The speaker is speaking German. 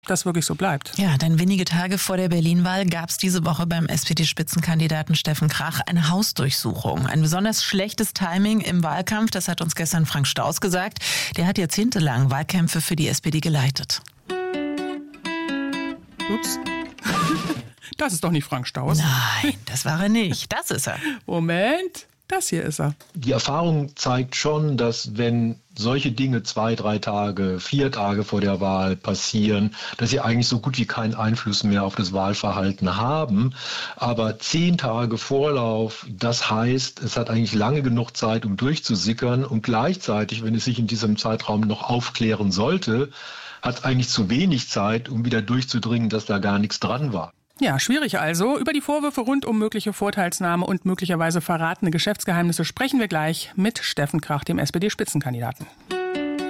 das wirklich so bleibt. Ja, denn wenige Tage vor der Berlin-Wahl gab es diese Woche beim SPD-Spitzenkandidaten Steffen Krach eine Hausdurchsuchung. Ein besonders schlechtes Timing im Wahlkampf, das hat uns gestern Frank Staus gesagt. Der hat jahrzehntelang Wahlkämpfe für die SPD geleitet. Ups. Das ist doch nicht Frank Staus. Nein, das war er nicht. Das ist er. Moment, das hier ist er. Die Erfahrung zeigt schon, dass wenn solche Dinge 2, 3 Tage, 4 Tage vor der Wahl passieren, dass sie eigentlich so gut wie keinen Einfluss mehr auf das Wahlverhalten haben. Aber 10 Tage Vorlauf, das heißt, es hat eigentlich lange genug Zeit, um durchzusickern. Und gleichzeitig, wenn es sich in diesem Zeitraum noch aufklären sollte, hat es eigentlich zu wenig Zeit, um wieder durchzudringen, dass da gar nichts dran war. Ja, schwierig also. Über die Vorwürfe rund um mögliche Vorteilsnahme und möglicherweise verratene Geschäftsgeheimnisse sprechen wir gleich mit Steffen Krach, dem SPD-Spitzenkandidaten.